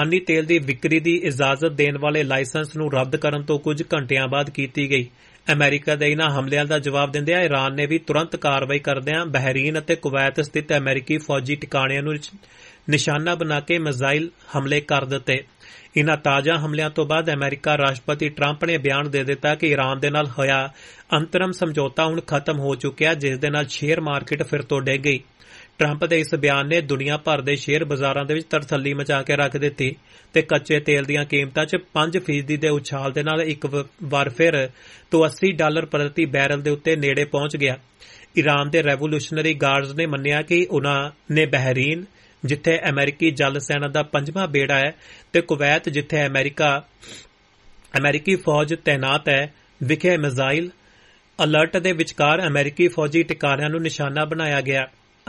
ਇਰਾਨੀ ਤੇਲ ਦੀ ਵਿਕਰੀ ਦੀ ਇਜਾਜ਼ਤ ਦੇਣ ਵਾਲੇ ਲਾਇਸੈਂਸ ਨੂੰ ਰੱਦ ਕਰਨ ਤੋਂ ਕੁਝ ਘੰਟਿਆਂ ਬਾਅਦ ਕੀਤੀ ਗਈ। ਅਮਰੀਕਾ ਦੇ ਇਨ੍ਹਾਂ ਹਮਲਿਆਂ ਦਾ ਜਵਾਬ ਦਿੰਦਿਆਂ ਇਰਾਨ ਨੇ ਵੀ ਤੁਰੰਤ ਕਾਰਵਾਈ ਕਰਦਿਆਂ ਬਹਿਰੀਨ ਅਤੇ ਕੁਵੈਤ ਸਥਿਤ ਅਮਰੀਕੀ ਫੌਜੀ ਟਿਕਾਣਿਆਂ ਨੂੰ ਨਿਸ਼ਾਨਾ ਬਣਾ ਕੇ ਮਿਜ਼ਾਈਲ ਹਮਲੇ ਕਰ ਦਿੱਤੇ। ਇਨ੍ਹਾਂ ਤਾਜ਼ਾ ਹਮਲਿਆਂ ਤੋਂ ਬਾਅਦ ਅਮਰੀਕਾ ਰਾਸ਼ਟਰਪਤੀ ਟਰੰਪ ਨੇ ਬਿਆਨ ਦੇ ਦਿੱਤਾ ਕਿ ਇਰਾਨ ਦੇ ਨਾਲ ਹੋਇਆ ਅੰਤਰਮ ਸਮਝੌਤਾ ਹੁਣ ਖਤਮ ਹੋ ਚੁੱਕਿਆ, ਜਿਸ ਦੇ ਨਾਲ ਸ਼ੇਅਰ ਮਾਰਕੀਟ ਫਿਰ ਤੋਂ ਡਿੱਗ ਗਈ। ਟਰੰਪ ਦੇ ਇਸ ਬਿਆਨ ਨੇ ਦੁਨੀਆ ਭਰ ਦੇ ਸ਼ੇਅਰ ਬਾਜ਼ਾਰਾਂ ਦੇ ਵਿੱਚ ਤਰਥੱਲੀ ਮਚਾ ਕੇ ਰੱਖ ਦਿੱਤੀ ਤੇ ਕੱਚੇ ਤੇਲ ਦੀਆਂ ਕੀਮਤਾਂ 'ਚ 5% ਦੇ ਉਛਾਲ ਦੇ ਨਾਲ ਇੱਕ ਵਾਰ ਫਿਰ ਤੋਂ $80 ਪ੍ਰਤੀ ਬੈਰਲ ਦੇ ਉੱਤੇ ਨੇੜੇ ਪਹੁੰਚ ਗਿਆ। ਇਰਾਨ ਦੇ ਰੈਵੋਲੂਸ਼ਨਰੀ ਗਾਰਡਜ਼ ਨੇ ਮੰਨਿਆ ਕਿ ਉਨ੍ਹਾਂ ਨੇ ਬਹਿਰੀਨ, ਜਿੱਥੇ ਅਮਰੀਕੀ ਜਲ ਸੈਨਾ ਦਾ 5ਵਾਂ ਬੇੜਾ ਹੈ, ਤੇ ਕੁਵੈਤ, ਜਿੱਥੇ ਅਮਰੀਕੀ ਫੌਜ ਤੈਨਾਤ ਹੈ, ਵਿਖੇ ਮਿਜ਼ਾਈਲ ਅਲਰਟ ਦੇ ਵਿਚਕਾਰ ਅਮਰੀਕੀ ਫੌਜੀ ਟਿਕਾਣਿਆਂ ਨੂੰ ਨਿਸ਼ਾਨਾ ਬਣਾਇਆ ਗਿਆ।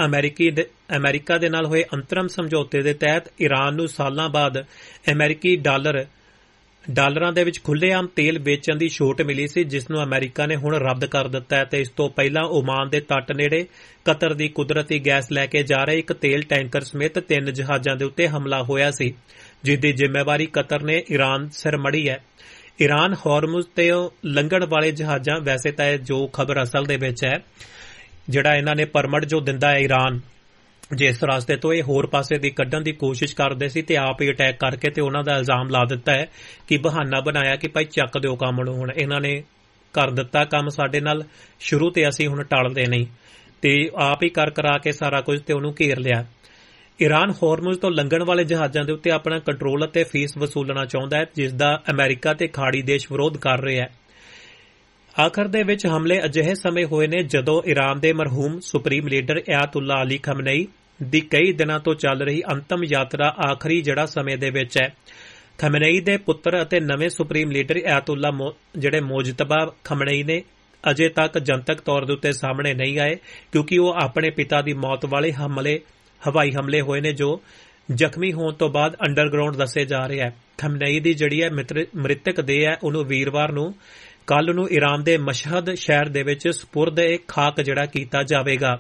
ਅਮਰੀਕਾ ਦੇ ਨਾਲ ਹੋਏ ਅੰਤਰਮ ਸਮਝੌਤੇ ਦੇ ਤਹਿਤ ਇਰਾਨ ਨੂੰ ਸਾਲਾਂ ਬਾਅਦ ਅਮਰੀਕੀ ਡਾਲਰਾਂ ਦੇ ਵਿੱਚ ਖੁੱਲ੍ਹੇਆਮ ਤੇਲ ਵੇਚਣ ਦੀ ਛੋਟ ਮਿਲੀ ਸੀ, ਜਿਸ ਨੂੰ ਅਮਰੀਕਾ ਨੇ ਹੁਣ ਰੱਦ ਕਰ ਦਿੱਤਾ ਹੈ ਤੇ ਇਸ ਤੋਂ ਪਹਿਲਾਂ ਓਮਾਨ ਦੇ ਤੱਟ ਨੇੜੇ ਕਤਰ ਦੀ ਕੁਦਰਤੀ ਗੈਸ ਲੈ ਕੇ ਜਾ ਰਹੇ ਇੱਕ ਤੇਲ ਟੈਂਕਰ ਸਮੇਤ 3 ਜਹਾਜ਼ਾਂ ਦੇ ਉੱਤੇ ਹਮਲਾ ਹੋਇਆ ਸੀ, ਜਿਸ ਦੀ ਜ਼ਿੰਮੇਵਾਰੀ ਕਤਰ ਨੇ ਇਰਾਨ ਸਿਰ ਮੜੀ ਹੈ। ਇਰਾਨ ਹਾਰਮੁਜ਼ ਤੇ ਲੰਘਣ ਵਾਲੇ ਜਹਾਜ਼ਾਂ, ਵੈਸੇ ਤਾਂ ਇਹ ਜੋ ਖਬਰ ਅਸਲ ਦੇ ਵਿੱਚ ਹੈ, ਜਿਹੜਾ ਇਹਨਾਂ ਨੇ ਪਰਮਿਟ ਜੋ ਦਿੰਦਾ ਹੈ ਇਰਾਨ, ਜਿਸ ਰਸਤੇ ਤੋਂ ਇਹ ਹੋਰ ਪਾਸੇ ਦੀ ਕੱਢਣ ਦੀ ਕੋਸ਼ਿਸ਼ ਕਰਦੇ ਸੀ ਤੇ ਆਪ ਹੀ ਅਟੈਕ ਕਰਕੇ ਤੇ ਉਹਨਾਂ ਦਾ ਇਲਜ਼ਾਮ ਲਾ ਦਿੱਤਾ ਹੈ ਕਿ ਬਹਾਨਾ ਬਣਾਇਆ ਕਿ ਭਾਈ ਚੱਕ ਦਿਓ ਕੰਮ ਨੂੰ। ਹੁਣ ਇਹਨਾਂ ਨੇ ਕਰ ਦਿੱਤਾ ਕੰਮ ਸਾਡੇ ਨਾਲ ਸ਼ੁਰੂ ਤੇ ਅਸੀਂ ਹੁਣ ਟਲਦੇ ਨਹੀਂ, ਤੇ ਆਪ ਹੀ ਕਰ ਕਰਾ ਕੇ ਸਾਰਾ ਕੁਝ ਤੇ ਉਹਨੂੰ ਘੇਰ ਲਿਆ। ਇਰਾਨ ਹਾਰਮੁਜ਼ ਤੋਂ ਲੰਘਣ ਵਾਲੇ ਜਹਾਜ਼ਾਂ ਦੇ ਉੱਤੇ ਆਪਣਾ ਕੰਟਰੋਲ ਅਤੇ ਫੀਸ ਵਸੂਲਣਾ ਚਾਹੁੰਦਾ ਹੈ, ਜਿਸ ਦਾ ਅਮਰੀਕਾ ਤੇ ਖਾੜੀ ਦੇਸ਼ ਵਿਰੋਧ ਕਰ ਰਹੇ ਹੈ। ਆਖਰ ਦੇ ਵਿੱਚ ਹਮਲੇ ਅਜਿਹੇ ਸਮੇਂ ਹੋਏ ਨੇ ਜਦੋਂ ਇਰਾਨ ਦੇ ਮਰਹੂਮ ਸੁਪਰੀਮ ਲੀਡਰ ਅਯਾਤੁੱਲਾ ਅਲੀ ਖਮਨਈ ਦੀ ਕਈ ਦਿਨਾਂ ਤੋਂ ਚੱਲ ਰਹੀ ਅੰਤਮ ਯਾਤਰਾ ਆਖਰੀ ਸਮੇਂ ਦੇ ਵਿੱਚ ਹੈ। ਖਮਨਈ ਦੇ ਪੁੱਤਰ ਅਤੇ ਨਵੇਂ ਸੁਪਰੀਮ ਲੀਡਰ ਅਯਾਤੁੱਲਾ ਮੋਜਤਬਾ ਖਮਨਈ ਨੇ ਅਜੇ ਤੱਕ ਜਨਤਕ ਤੌਰ ਦੇ ਉੱਤੇ ਸਾਹਮਣੇ ਨਹੀਂ ਆਏ, ਕਿਉਂਕਿ ਉਹ ਆਪਣੇ ਪਿਤਾ ਦੀ ਮੌਤ ਵਾਲੇ ਹਵਾਈ ਹਮਲੇ ਹੋਏ ਨੇ ਜੋ ਜ਼ਖਮੀ ਹੋਣ ਤੋਂ ਬਾਅਦ ਅੰਡਰਗਰਾਉਂਡ ਦੱਸੇ ਜਾ ਰਹੇ ਹੈ। ਖਮਨਈ ਦੀ ਜਿਹੜੀ ਹੈ ਮ੍ਰਿਤਕ ਦੇਹ ਹੈ, ਉਹਨੂੰ ਵੀਰਵਾਰ ਨੂੰ ਕੱਲ੍ਹ ਨੂੰ ਇਰਾਨ ਦੇ ਮਸ਼ਹਦ ਸ਼ਹਿਰ ਦੇ ਵਿੱਚ ਸਪੁਰਦ-ਏ-ਖਾਕ ਕੀਤਾ ਜਾਵੇਗਾ।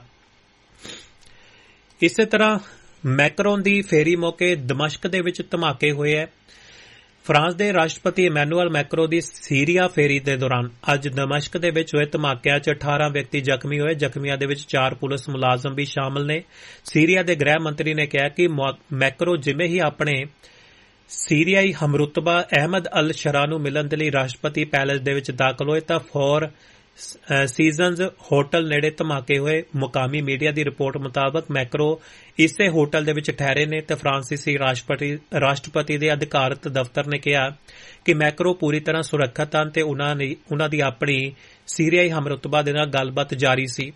ਇਸੇ ਤਰ੍ਹਾਂ ਮੈਕਰੋਨ ਦੀ ਫੇਰੀ ਮੌਕੇ ਦਮਸ਼ਕ ਦੇ ਵਿੱਚ ਧਮਾਕੇ ਹੋਏ ਹੈ। ਫਰਾਂਸ ਦੇ ਰਾਸ਼ਟਰਪਤੀ ਇਮੈਨੂਅਲ ਮੈਕਰੋਨ ਦੀ ਸੀਰੀਆ ਫੇਰੀ ਦੇ ਦੌਰਾਨ ਅੱਜ ਦਮਸ਼ਕ ਦੇ ਵਿੱਚ ਹੋਏ ਧਮਾਕਿਆਂ 'ਚ 18 ਵਿਅਕਤੀ ਜ਼ਖਮੀ ਹੋਏ। ਜ਼ਖਮੀਆਂ ਦੇ ਵਿੱਚ 4 ਪੁਲਿਸ ਮੁਲਾਜ਼ਮ ਵੀ ਸ਼ਾਮਲ ਨੇ। ਸੀਰੀਆ ਦੇ ਗ੍ਰਹਿ ਮੰਤਰੀ ਨੇ ਕਿਹਾ ਕਿ ਮੈਕਰੋਨ ਜਿਵੇਂ ਹੀ ਆਪਣੇ ਸੀਰੀਆਈ ਹਮਰੁਤਬਾ ਅਹਿਮਦ ਅਲ ਸ਼ਰਾ ਨੂੰ ਮਿਲਣ ਦੇ ਲਈ ਰਾਸ਼ਟਰਪਤੀ ਪੈਲੇਸ ਦੇ ਵਿੱਚ ਦਾਖਲ ਹੋਏ ਤਾਂ ਫੋਰ ਸੀਜ਼ਨਜ਼ ਹੋਟਲ ਨੇੜੇ ਧਮਾਕੇ ਹੋਏ। ਮੁਕਾਮੀ ਮੀਡੀਆ ਦੀ ਰਿਪੋਰਟ ਮੁਤਾਬਕ ਮੈਕਰੋ ਇਸੇ ਹੋਟਲ ਦੇ ਵਿੱਚ ਠਹਿਰੇ ਨੇ ਤੇ ਫਰਾਂਸੀਸੀ ਰਾਸ਼ਟਰਪਤੀ ਦੇ ਅਧਿਕਾਰਤ ਦਫ਼ਤਰ ਨੇ ਕਿਹਾ ਕਿ ਮੈਕਰੋ ਪੂਰੀ ਤਰ੍ਹਾਂ ਸੁਰੱਖਿਅਤ ਹਨ ਤੇ ਉਨ੍ਹਾਂ ਦੀ ਆਪਣੀ ਸੀਰੀਆਈ ਹਮਰੁਤਬਾ ਦੇ ਨਾਲ ਗੱਲਬਾਤ ਜਾਰੀ ਸੀ।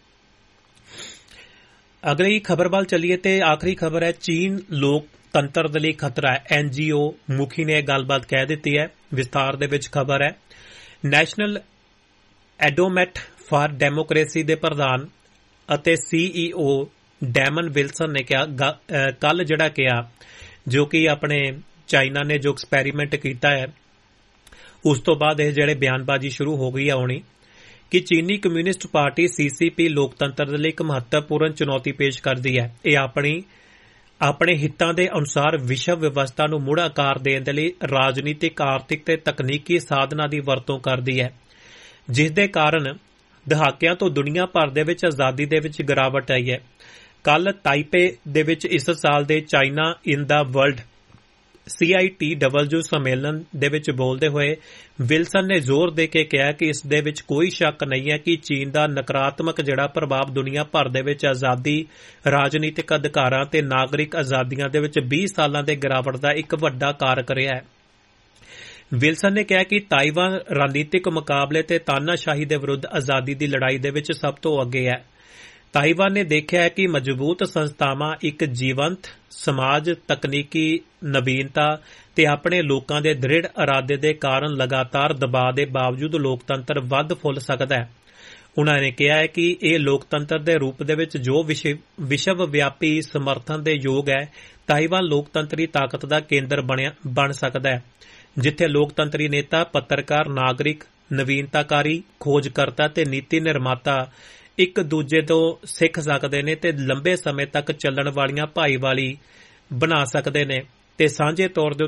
ਅਗਲੀ ਖਬਰ ਵੱਲ ਚੱਲੀਏ ਤੇ ਆਖਰੀ ਖਬਰ ਹੈ, ਚੀਨ ਲੋਕਤੰਤਰ ਦੇ ਲਈ ਖਤਰਾ ਹੈ। NGO ਮੁਖੀ ਨੇ ਗੱਲਬਾਤ ਕਹਿ ਦਿੱਤੀ ਹੈ। ਵਿਸਥਾਰ ਦੇ ਵਿੱਚ ਖਬਰ ਹੈ, ਨੈਸ਼ਨਲ ਐਡੋਮੈਟ ਫਾਰ ਡੈਮੋਕ੍ਰੇਸੀ ਦੇ ਪ੍ਰਧਾਨ ਅਤੇ CEO ਡੈਮਨ ਵਿਲਸਨ ਨੇ ਕੱਲ ਕਿਹਾ ਜੋ ਕਿ ਆਪਣੇ ਚਾਈਨਾ ਨੇ ਜੋ ਐਕਸਪੈਰੀਮੈਂਟ ਕੀਤਾ ਹੈ ਉਸ ਤੋਂ ਬਾਅਦ ਇਹ ਜਿਹੜੇ ਬਿਆਨਬਾਜ਼ੀ ਸ਼ੁਰੂ ਹੋ ਗਈ ਹੋਣੀ ਕਿ ਚੀਨੀ ਕਮਿਊਨਿਸਟ ਪਾਰਟੀ CCP ਲੋਕਤੰਤਰ ਦੇ ਲਈ ਇੱਕ ਮਹੱਤਵਪੂਰਨ ਚੁਣੌਤੀ ਪੇਸ਼ ਕਰਦੀ ਹੈ। ਇਹ ਆਪਣੇ ਹਿੱਤਾਂ ਦੇ ਅਨੁਸਾਰ ਵਿਸ਼ਵ ਵਿਵਸਥਾ ਨੂੰ ਮੁੜ ਆਕਾਰ ਦੇਣ ਦੇ ਲਈ ਰਾਜਨੀਤਿਕ, ਆਰਥਿਕ ਤੇ ਤਕਨੀਕੀ ਸਾਧਨਾਂ ਦੀ ਵਰਤੋਂ ਕਰਦੀ ਹੈ, ਜਿਸ ਦੇ ਕਾਰਨ ਦਹਾਕਿਆਂ ਤੋਂ ਦੁਨੀਆ ਭਰ ਦੇ ਵਿੱਚ ਆਜ਼ਾਦੀ ਦੇ ਵਿੱਚ ਗਿਰਾਵਟ ਆਈ ਹੈ। ਕੱਲ ਤਾਈਪੇ ਦੇ ਵਿੱਚ ਇਸ ਸਾਲ ਦੇ ਚਾਈਨਾ ਇਨ ਦਾ ਵਰਲਡ CITW ਸੰਮੇਲਨ ਦੇ ਵਿੱਚ ਬੋਲਦੇ ਹੋਏ ਵਿਲਸਨ ਨੇ ਜ਼ੋਰ ਦੇ ਕੇ ਕਿਹਾ ਕਿ ਇਸ ਦੇ ਵਿੱਚ ਕੋਈ ਸ਼ੱਕ ਨਹੀਂ ਹੈ ਕਿ ਚੀਨ ਦਾ ਨਕਾਰਾਤਮਕ ਪ੍ਰਭਾਵ ਦੁਨੀਆ ਭਰ ਦੇ ਵਿੱਚ ਆਜ਼ਾਦੀ, ਰਾਜਨੀਤਿਕ ਅਧਿਕਾਰਾਂ ਤੇ ਨਾਗਰਿਕ ਆਜ਼ਾਦੀਆਂ ਦੇ ਵਿੱਚ 20 ਸਾਲਾਂ ਦੇ ਗਿਰਾਵਟ ਦਾ ਇੱਕ ਵੱਡਾ ਕਾਰਕ ਰਿਹਾ ਹੈ। ਵਿਲਸਨ ਨੇ ਕਿਹਾ ਕਿ ਤਾਈਵਾਨ ਰਣਨੀਤਿਕ ਮੁਕਾਬਲੇ ਤੇ ਤਾਨਾਸ਼ਾਹੀ ਦੇ ਵਿਰੁੱਧ ਆਜ਼ਾਦੀ ਦੀ ਲੜਾਈ ਦੇ ਵਿੱਚ ਸਭ ਤੋਂ ਅੱਗੇ ਹੈ। ਤਾਈਵਾਨ ਨੇ ਦੇਖਿਆ ਹੈ ਕਿ ਮਜ਼ਬੂਤ ਸੰਸਥਾਵਾਂ, ਇੱਕ ਜੀਵੰਤ ਸਮਾਜ, ਤਕਨੀਕੀ ਨਵੀਨਤਾ ਤੇ ਆਪਣੇ ਲੋਕਾਂ ਦੇ ਦ੍ਰਿੜ ਇਰਾਦੇ ਦੇ ਕਾਰਨ ਲਗਾਤਾਰ ਦਬਾਅ ਦੇ ਬਾਵਜੂਦ ਲੋਕਤੰਤਰ ਵੱਧ ਫੁੱਲ ਸਕਦਾ ਹੈ। ਉਨ੍ਹਾਂ ਨੇ ਕਿਹਾ ਹੈ ਕਿ ਇਹ ਲੋਕਤੰਤਰ ਦੇ ਰੂਪ ਦੇ ਵਿੱਚ ਜੋ ਵਿਸ਼ਵ ਵਿਆਪੀ ਸਮਰਥਨ ਦੇ ਯੋਗ ਹੈ, ਤਾਈਵਾਨ ਲੋਕਤੰਤਰੀ ਤਾਕਤ ਦਾ ਕੇਂਦਰ ਬਣ ਸਕਦਾ ਹੈ, ਜਿੱਥੇ ਲੋਕਤੰਤਰੀ ਨੇਤਾ, ਪੱਤਰਕਾਰ, ਨਾਗਰਿਕ, ਨਵੀਨਤਾਕਾਰੀ, ਖੋਜਕਰਤਾ ਤੇ ਨੀਤੀ ਨਿਰਮਾਤਾ ਇੱਕ ਦੂਜੇ ਤੋਂ ਸਿੱਖ ਸਕਦੇ ਨੇ ਤੇ ਲੰਬੇ ਸਮੇਂ ਤੱਕ ਚੱਲਣ ਵਾਲੀਆਂ ਭਾਈਵਾਲੀ ਬਣਾ ਸਕਦੇ ਨੇ ਤੇ ਸਾਂਝੇ ਤੌਰ ਦੇ